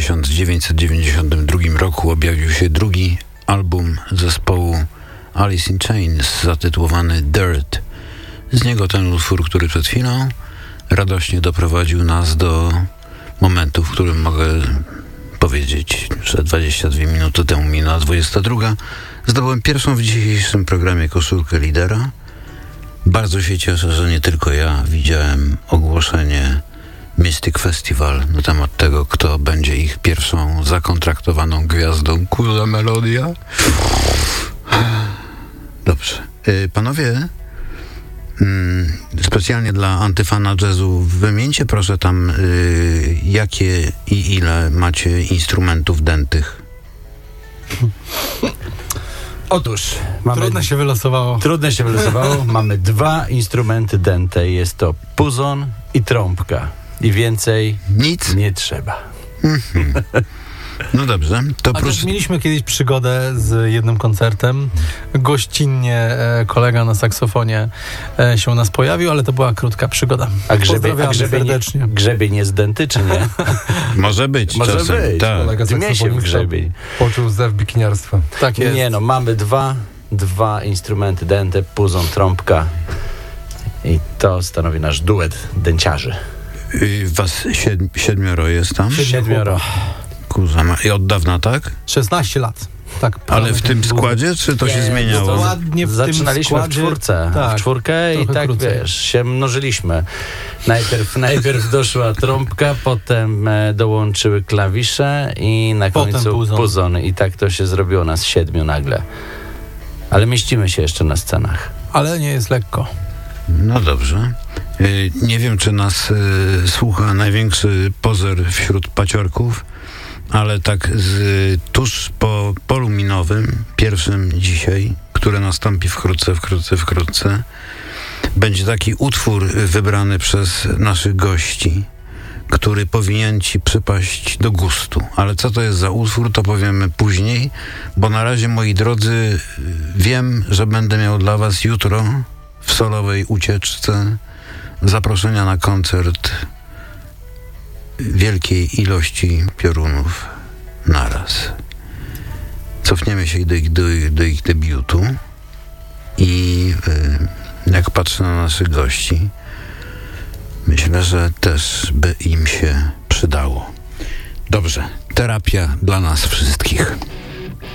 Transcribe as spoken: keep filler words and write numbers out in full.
tysiąc dziewięćset dziewięćdziesiątym drugim roku objawił się drugi album zespołu Alice in Chains zatytułowany Dirt. Z niego ten utwór, który przed chwilą radośnie doprowadził nas do momentu, w którym mogę powiedzieć, że dwadzieścia dwie minuty temu minęła dwudziesta druga. Zdobyłem pierwszą w dzisiejszym programie koszulkę lidera. Bardzo się cieszę, że nie tylko ja widziałem ogłoszenie Mystic Festival na temat tego, kto będzie ich pierwszą zakontraktowaną gwiazdą. Kurwa melodia. Dobrze. Yy, panowie, yy, specjalnie dla antyfana jazzu, wymieńcie proszę tam, yy, jakie i ile macie instrumentów dętych. Otóż, mamy, trudne się wylosowało. Trudne się wylosowało. Mamy dwa instrumenty dęte. Jest to puzon i trąbka. I więcej nic nie trzeba. Mm-hmm. No dobrze. To A proszę... też mieliśmy kiedyś przygodę z jednym koncertem. Gościnnie e, kolega na saksofonie e, się u nas pojawił, ale to była krótka przygoda. A grzebień, a grzebień, serdecznie. grzebień jest dęty, czy nie? Może być. Może czasem. być. Tak. Kolega Dmie się w grzebień. Poczuł zew bikiniarstwa. Tak jest. Nie no, mamy dwa, dwa instrumenty dęte, puzon, trąbka. I to stanowi nasz duet dęciarzy. I was siedm, siedmioro jest tam? Siedmioro. Kurwa, i od dawna, tak? szesnaście lat. Tak, ale w tym składzie, czy to nie, się zmieniało? To ładnie w Zaczynaliśmy tym składzie, w czwórce, tak, w czwórkę i tak, krócej. wiesz, się mnożyliśmy. Najpierw, najpierw doszła trąbka, potem e, dołączyły klawisze i na Potem końcu puzon. puzony. I tak to się zrobiło nas siedmiu nagle. Ale mieścimy się jeszcze na scenach. Ale nie jest lekko. No dobrze. Yy, nie wiem, czy nas yy, słucha największy pozer wśród paciorków, ale tak z, tuż po polu minowym, pierwszym dzisiaj, które nastąpi wkrótce, wkrótce, wkrótce, będzie taki utwór wybrany przez naszych gości, który powinien ci przypaść do gustu. Ale co to jest za utwór, to powiemy później, bo na razie, moi drodzy, wiem, że będę miał dla was jutro w solowej ucieczce zaproszenia na koncert wielkiej ilości piorunów naraz. Cofniemy się do ich, do, do ich debiutu i y, jak patrzę na naszych gości, myślę, że też by im się przydało. Dobrze, terapia dla nas wszystkich.